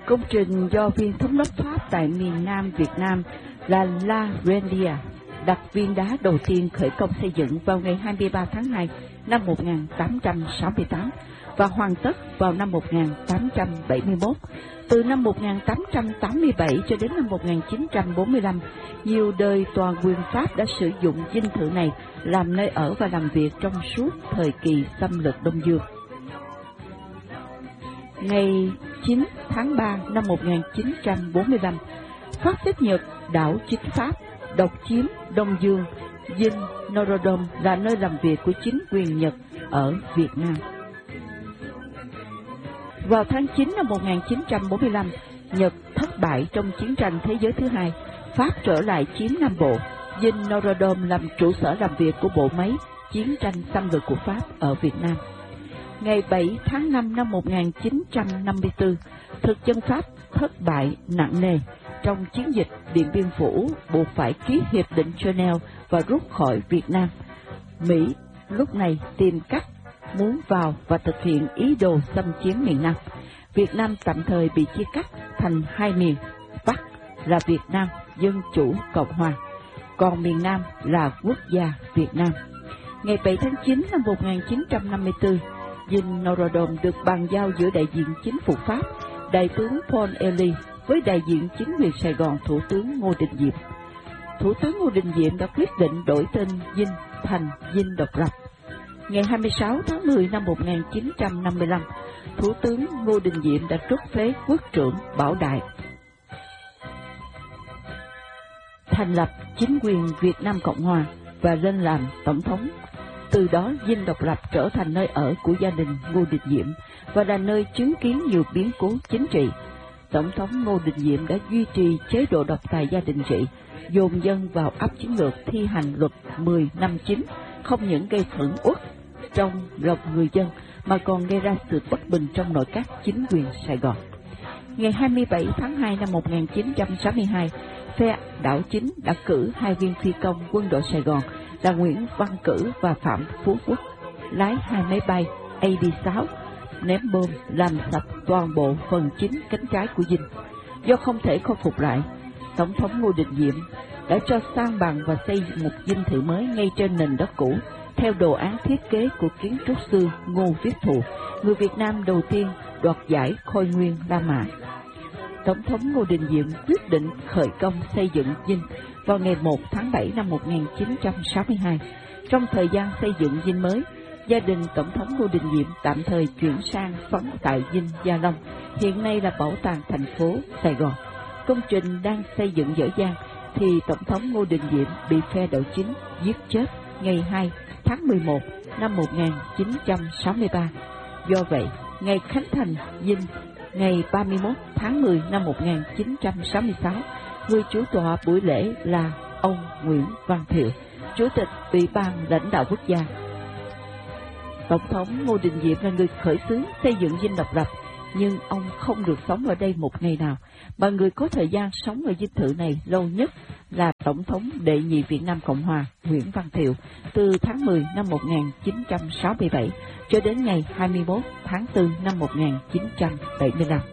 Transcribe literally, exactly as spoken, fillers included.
Công trình do viên thống đốc Pháp tại miền Nam Việt Nam là La Rendia đặt viên đá đầu tiên khởi công xây dựng vào ngày hai mươi ba tháng hai năm một nghìn tám trăm sáu mươi tám và hoàn tất vào năm một nghìn tám trăm bảy mươi mốt. Từ năm một nghìn tám trăm tám mươi bảy cho đến năm một nghìn chín trăm bốn mươi lăm, nhiều đời toàn quyền Pháp đã sử dụng dinh thự này làm nơi ở và làm việc trong suốt thời kỳ xâm lược Đông Dương. Ngày chín tháng ba năm một nghìn chín trăm bốn mươi lăm, Pháp xếp Nhật đảo chính Pháp độc chiếm Đông Dương. Dinh Norodom là nơi làm việc của chính quyền Nhật ở Việt Nam. Vào tháng chín năm một nghìn chín trăm bốn mươi lăm, Nhật thất bại trong chiến tranh thế giới thứ hai. Pháp trở lại chiếm Nam Bộ. Dinh Norodom làm trụ sở làm việc của bộ máy chiến tranh xâm lược của Pháp ở Việt Nam. Ngày bảy tháng năm năm một nghìn chín trăm năm mươi tư, thực dân Pháp thất bại nặng nề trong chiến dịch Điện Biên Phủ, buộc phải ký hiệp định Geneva và rút khỏi Việt Nam. Mỹ lúc này tìm cách muốn vào và thực hiện ý đồ xâm chiếm miền Nam. Việt Nam tạm thời bị chia cắt thành hai miền, Bắc là Việt Nam Dân Chủ Cộng Hòa, còn miền Nam là Quốc gia Việt Nam. Ngày bảy tháng chín năm một nghìn chín trăm năm mươi tư, dinh Norodom được bàn giao giữa đại diện chính phủ Pháp, đại tướng Paul Elie, với đại diện chính quyền Sài Gòn, Thủ tướng Ngô Đình Diệm. Thủ tướng Ngô Đình Diệm đã quyết định đổi tên dinh thành dinh độc lập. Ngày hai mươi sáu tháng mười năm một nghìn chín trăm năm mươi lăm, Thủ tướng Ngô Đình Diệm đã truất phế quốc trưởng Bảo Đại, thành lập chính quyền Việt Nam Cộng Hòa và lên làm tổng thống. Từ đó, dinh độc lập trở thành nơi ở của gia đình Ngô Đình Diệm và là nơi chứng kiến nhiều biến cố chính trị. Tổng thống Ngô Đình Diệm đã duy trì chế độ độc tài gia đình trị, dồn dân vào áp chiến lược thi hành luật mười năm chín, không những gây phẫn uất trong lòng người dân mà còn gây ra sự bất bình trong nội các chính quyền Sài Gòn. Ngày hai mươi bảy tháng hai năm một nghìn chín trăm sáu mươi hai, phe đảo chính đã cử hai viên phi công quân đội Sài Gòn là Nguyễn Văn Cử và Phạm Phú Quốc lái hai máy bay A B sáu ném bom làm sập toàn bộ phần chính cánh trái của dinh. Do không thể khôi phục lại, Tổng thống Ngô Đình Diệm đã cho san bằng và xây một dinh thự mới ngay trên nền đất cũ, theo đồ án thiết kế của kiến trúc sư Ngô Viết Thụ, người Việt Nam đầu tiên đoạt giải Khôi Nguyên La Mã. Tổng thống Ngô Đình Diệm quyết định khởi công xây dựng dinh vào ngày một tháng bảy năm một nghìn chín trăm sáu mươi hai. Trong thời gian xây dựng dinh mới, gia đình Tổng thống Ngô Đình Diệm tạm thời chuyển sang sống tại dinh Gia Long, hiện nay là bảo tàng thành phố Sài Gòn. Công trình đang xây dựng dở dang thì Tổng thống Ngô Đình Diệm bị phe đảo chính giết chết ngày hai tháng mười một năm một nghìn chín trăm sáu mươi ba. Do vậy, ngày khánh thành dinh ngày ba mươi mốt tháng mười năm một nghìn chín trăm sáu mươi sáu, người chủ tọa buổi lễ là ông Nguyễn Văn Thiệu, Chủ tịch Ủy ban lãnh đạo quốc gia. Tổng thống Ngô Đình Diệm là người khởi xướng xây dựng dinh độc lập, nhưng ông không được sống ở đây một ngày nào, mà người có thời gian sống ở dinh thự này lâu nhất là Tổng thống đệ nhị Việt Nam Cộng Hòa Nguyễn Văn Thiệu, từ tháng mười năm một nghìn chín trăm sáu mươi bảy cho đến ngày hai mươi mốt tháng tư năm một nghìn chín trăm bảy mươi lăm.